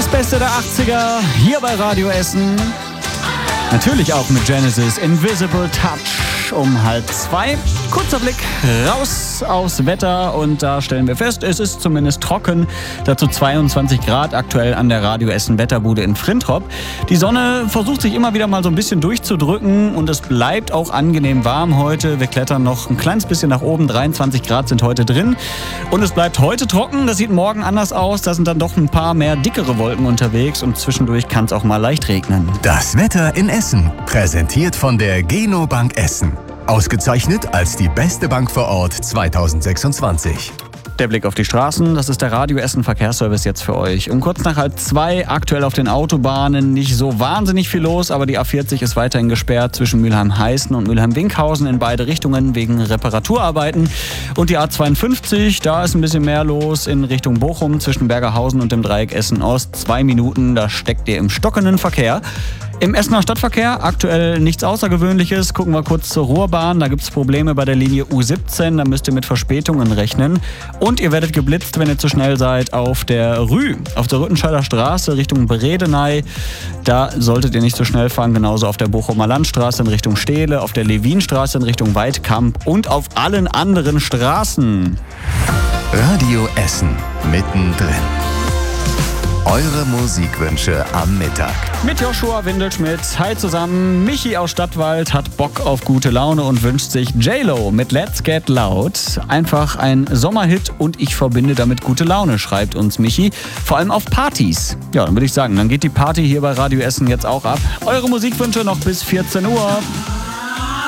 Beste der 80er hier bei Radio Essen. Natürlich auch mit Genesis Invisible Touch um 1:30. Kurzer Blick raus aufs Wetter und da stellen wir fest, es ist zumindest trocken. Dazu 22 Grad aktuell an der Radio Essen Wetterbude in Frintrop. Die Sonne versucht sich immer wieder mal so ein bisschen durchzudrücken und es bleibt auch angenehm warm heute. Wir klettern noch ein kleines bisschen nach oben, 23 Grad sind heute drin. Und es bleibt heute trocken, das sieht morgen anders aus. Da sind dann doch ein paar mehr dickere Wolken unterwegs und zwischendurch kann es auch mal leicht regnen. Das Wetter in Essen, präsentiert von der Geno Bank Essen. Ausgezeichnet als die beste Bank vor Ort 2026. Der Blick auf die Straßen, das ist der Radio Essen Verkehrsservice jetzt für euch. Um kurz nach 1:30, aktuell auf den Autobahnen nicht so wahnsinnig viel los, aber die A40 ist weiterhin gesperrt zwischen Mülheim-Heißen und Mülheim-Winkhausen in beide Richtungen wegen Reparaturarbeiten. Und die A52, da ist ein bisschen mehr los in Richtung Bochum zwischen Bergerhausen und dem Dreieck Essen-Ost. 2 Minuten, da steckt ihr im stockenden Verkehr. Im Essener Stadtverkehr aktuell nichts Außergewöhnliches. Gucken wir kurz zur Ruhrbahn. Da gibt es Probleme bei der Linie U17. Da müsst ihr mit Verspätungen rechnen. Und ihr werdet geblitzt, wenn ihr zu schnell seid, auf der Rü. Auf der Rüttenscheider Straße Richtung Bredeney. Da solltet ihr nicht so schnell fahren. Genauso auf der Bochumer Landstraße in Richtung Stehle, auf der Levinstraße in Richtung Weidkamp und auf allen anderen Straßen. Radio Essen, mittendrin. Eure Musikwünsche am Mittag. Mit Joshua Windelschmidt. Hi zusammen. Michi aus Stadtwald hat Bock auf gute Laune und wünscht sich J-Lo mit Let's Get Loud. Einfach ein Sommerhit und ich verbinde damit gute Laune, schreibt uns Michi. Vor allem auf Partys. Ja, dann würde ich sagen, dann geht die Party hier bei Radio Essen jetzt auch ab. Eure Musikwünsche noch bis 14 Uhr.